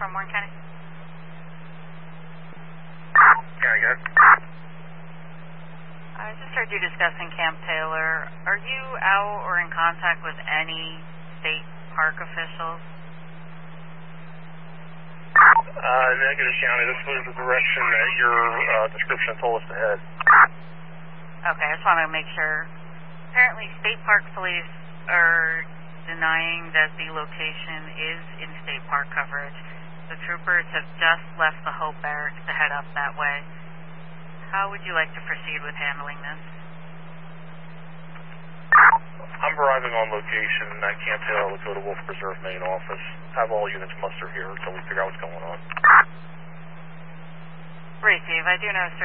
from Warren County. County, good. I just heard you discussing Camp Taylor. Are you out or in contact with any state park officials? Negative, County. This was the direction that your description told us to head. Okay, I just want to make sure. Apparently, state park police are denying that the location is in state park coverage. The troopers have just left the Hope Barracks to head up that way. How would you like to proceed with handling this? I'm arriving on location at Camp Taylor. Let's go to Wolf Preserve main office. Have all units muster here until we figure out what's going on. Receive. I do know, sir.